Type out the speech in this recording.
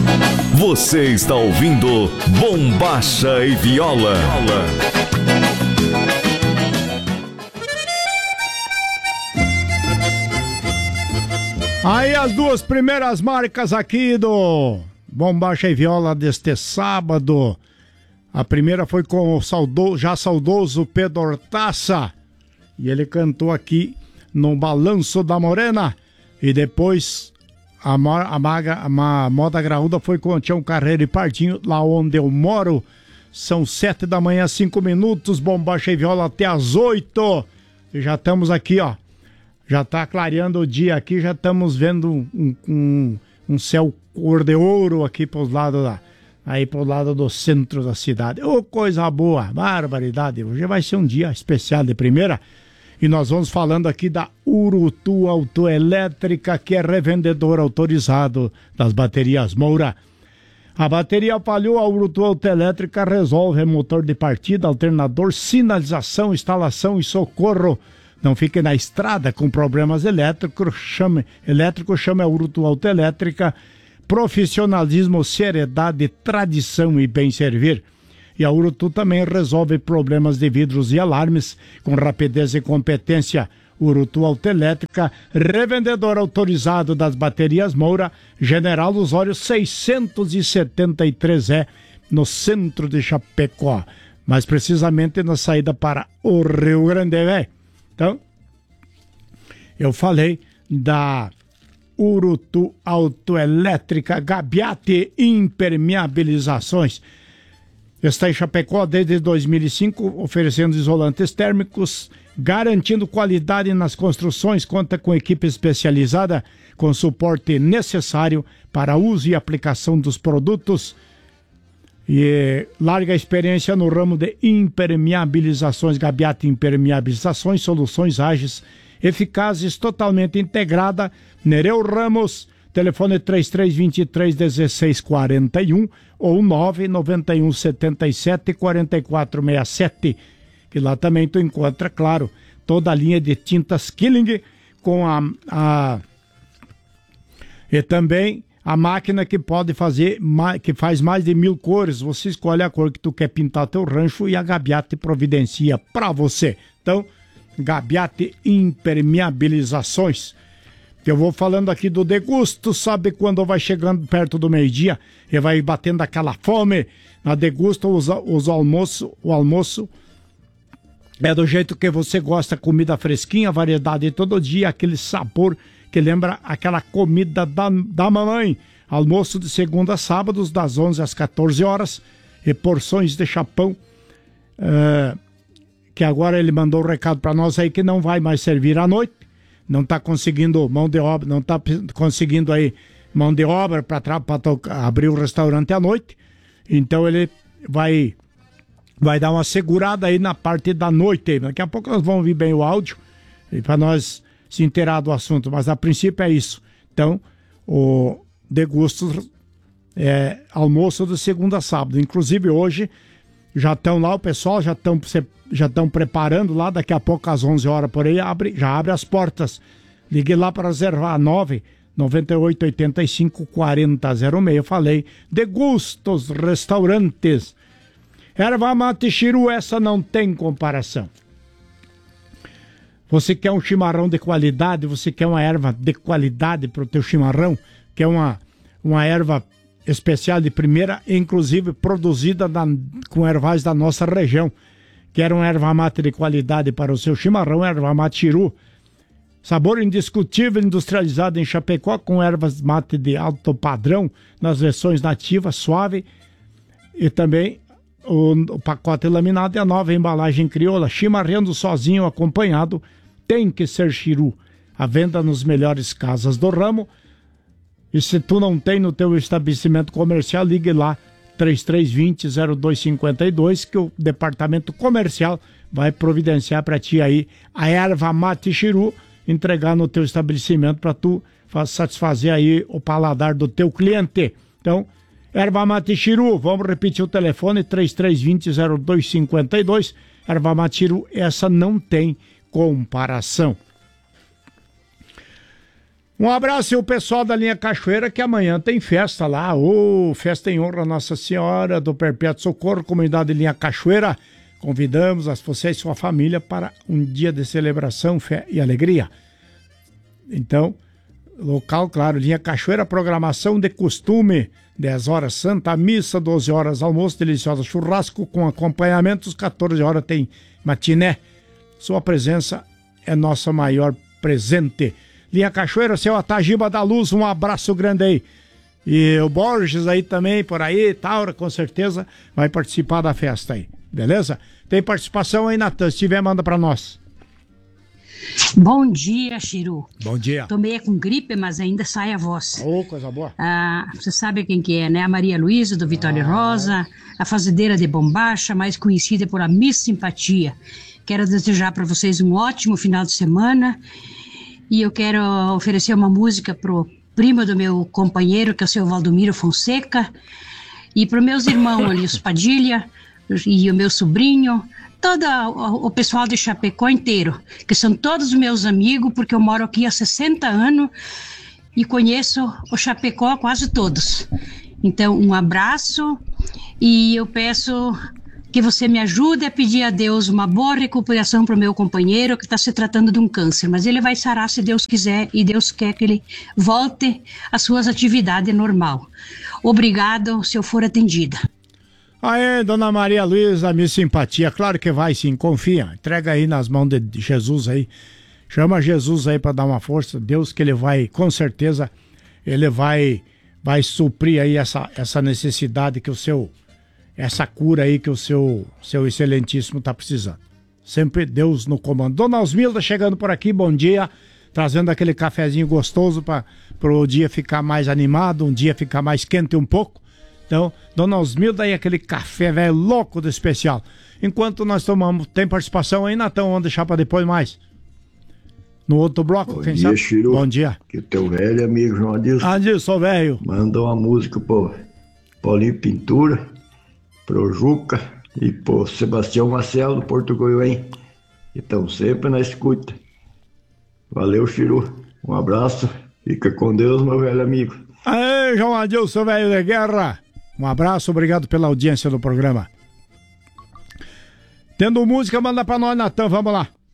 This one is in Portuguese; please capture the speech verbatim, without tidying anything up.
Você está ouvindo Bombacha e Viola. Aí as duas primeiras marcas aqui do Bombacha e Viola deste sábado. A primeira foi com o saudoso, já saudoso Pedro Hortaça. E ele cantou aqui no Balanço da Morena. E depois a, a, maga, a Moda Graúda foi com o Tião Carreiro e Pardinho, lá onde eu moro. São sete da manhã, cinco minutos. Bombacha e Viola até às oito. E já estamos aqui, ó. Já tá clareando o dia aqui, já estamos vendo um, um, um céu cor de ouro aqui pros lados da, aí pro lado do centro da cidade. Ô, oh, coisa boa, barbaridade. Hoje vai ser um dia especial de primeira. E nós vamos falando aqui da Urutu Autoelétrica, que é revendedor autorizado das baterias Moura. A bateria falhou, a Urutu Autoelétrica resolve motor de partida, alternador, sinalização, instalação e socorro. Não fique na estrada com problemas elétricos, chame, elétrico, chame a Urutu Autoelétrica. Profissionalismo, seriedade, tradição e bem servir. E a Urutu também resolve problemas de vidros e alarmes com rapidez e competência. Urutu Autoelétrica, revendedor autorizado das baterias Moura, General Osório seiscentos e setenta e três E, no centro de Chapecó. Mais precisamente na saída para o Rio Grande, velho. Então, eu falei da Urutu Autoelétrica Gabiate Impermeabilizações. Está em Chapecó desde dois mil e cinco, oferecendo isolantes térmicos, garantindo qualidade nas construções. Conta com equipe especializada com suporte necessário para uso e aplicação dos produtos. E larga experiência no ramo de impermeabilizações. Gabiate Impermeabilizações, soluções ágeis, eficazes, totalmente integrada. Nereu Ramos, telefone três três dois três, um seis quatro um ou nove nove um sete sete quatro quatro seis sete. Que lá também tu encontra, claro, toda a linha de tintas Killing com a, a e também a máquina que pode fazer, que faz mais de mil cores. Você escolhe a cor que tu quer pintar teu rancho e a Gabiate providencia para você. Então, Gabiate Impermeabilizações. Eu vou falando aqui do Degusto, sabe quando vai chegando perto do meio-dia e vai batendo aquela fome. Na Degusto, os, os almoço, o almoço é do jeito que você gosta, comida fresquinha, variedade todo dia, aquele sabor que lembra aquela comida da, da mamãe. Almoço de segunda a sábados, das onze às quatorze horas, e porções de chapão, uh, que agora ele mandou um recado para nós aí que não vai mais servir à noite, não está conseguindo mão de obra, não está conseguindo aí mão de obra para abrir o restaurante à noite, então ele vai, vai dar uma segurada aí na parte da noite. Daqui a pouco nós vamos ouvir bem o áudio, para nós se inteirar do assunto, mas a princípio é isso. Então, o Degusto é almoço de segunda a sábado. Inclusive hoje já estão lá, o pessoal já estão já estão preparando lá, daqui a pouco às onze horas por aí, abre, já abre as portas. Ligue lá para reservar nove nove oito oito cinco quatro zero zero seis. Eu falei, Degustos Restaurantes. Erva mate Chiru, essa não tem comparação. Você quer um chimarrão de qualidade, você quer uma erva de qualidade para o teu chimarrão, quer uma, uma erva especial de primeira, inclusive produzida na, com ervais da nossa região. Quer uma erva mate de qualidade para o seu chimarrão, erva mate Chiru. Sabor indiscutível, industrializado em Chapecó, com ervas mate de alto padrão, nas versões nativas, suave, e também o, o pacote laminado e a nova embalagem crioula. Chimarrando sozinho ou acompanhado, tem que ser Chiru. A venda nos melhores casas do ramo. E se tu não tem no teu estabelecimento comercial, ligue lá, três três dois zero, zero dois cinco dois, que o departamento comercial vai providenciar para ti aí a erva mate Chiru, entregar no teu estabelecimento para tu satisfazer aí o paladar do teu cliente. Então, erva mate Chiru, vamos repetir o telefone, três três dois zero, zero dois cinco dois. Erva mate Chiru, essa não tem comparação. Um abraço e o pessoal da linha Cachoeira, que amanhã tem festa lá. Ô, oh, festa em honra a Nossa Senhora do Perpétuo Socorro, comunidade de linha Cachoeira. Convidamos a você e sua família para um dia de celebração, fé e alegria. Então, local, claro, linha Cachoeira, programação de costume, dez horas Santa Missa, doze horas almoço, deliciosa churrasco com acompanhamentos, quatorze horas tem matiné. Sua presença é nosso maior presente. Linha Cachoeira, seu Atagiba da Luz, um abraço grande aí. E o Borges aí também, por aí, Taura, com certeza, vai participar da festa aí, beleza? Tem participação aí, Natan, se tiver, manda pra nós. Bom dia, Chiru. Bom dia. Tô meio com gripe, mas ainda sai a voz. Ô, oh, coisa boa. Ah, você sabe quem que é, né? A Maria Luísa, do Vitória ah. Rosa, a fazendeira de Bombacha, mais conhecida por a Miss Simpatia. Quero desejar para vocês um ótimo final de semana. E eu quero oferecer uma música pro primo do meu companheiro, que é o seu Valdomiro Fonseca, e para meus irmãos ali, os Padilha, e o meu sobrinho, todo o pessoal de Chapecó inteiro, que são todos meus amigos, porque eu moro aqui há sessenta anos e conheço o Chapecó quase todos. Então, um abraço, e eu peço que você me ajude a pedir a Deus uma boa recuperação para o meu companheiro, que está se tratando de um câncer, mas ele vai sarar se Deus quiser, e Deus quer que ele volte às suas atividades normal. Obrigado se eu for atendida. Aê, dona Maria Luísa, Miss Simpatia, claro que vai sim, confia, entrega aí nas mãos de Jesus aí, chama Jesus aí para dar uma força, Deus que ele vai, com certeza, ele vai, vai suprir aí essa, essa necessidade que o seu... essa cura aí que o seu, seu excelentíssimo está precisando. Sempre Deus no comando. Dona Osmilda chegando por aqui, bom dia, trazendo aquele cafezinho gostoso para o dia ficar mais animado, um dia ficar mais quente um pouco. Então, Dona Osmilda aí, aquele café velho louco do especial. Enquanto nós tomamos, tem participação aí, Natão? Vamos deixar para depois mais. No outro bloco, bom quem dia, sabe? Chiru. Bom dia. Que o teu velho amigo João Adilson. Adilson, velho. Manda uma música pro Paulinho Pintura, pro Juca e pro Sebastião Marcelo do Porto Goiânia, que estão sempre na escuta. Valeu, Chiru. Um abraço. Fica com Deus, meu velho amigo. Aê, João Adilson, velho de guerra. Um abraço, obrigado pela audiência do programa. Tendo música, manda pra nós, Natan, vamos lá.